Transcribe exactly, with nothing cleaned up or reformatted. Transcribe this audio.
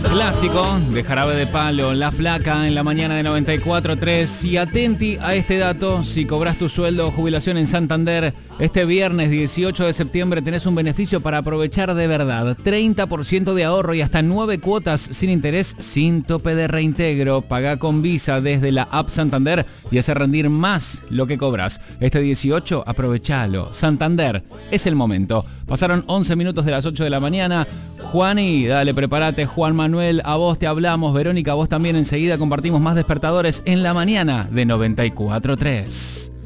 Clásico de Jarabe de Palo, La Flaca en la mañana de noventa y cuatro punto tres. Y atenti a este dato: si cobras tu sueldo o jubilación en Santander, este viernes dieciocho de septiembre tenés un beneficio para aprovechar de verdad. treinta por ciento de ahorro y hasta nueve cuotas sin interés, sin tope de reintegro. Pagá con Visa desde la app Santander y hace rendir más lo que cobras. Este dieciocho, aprovechalo. Santander, es el momento. Pasaron once minutos de las ocho de la mañana. Juani, dale, prepárate. Juan Manuel, a vos te hablamos. Verónica, a vos también. Enseguida compartimos más despertadores en la mañana de noventa y cuatro punto tres.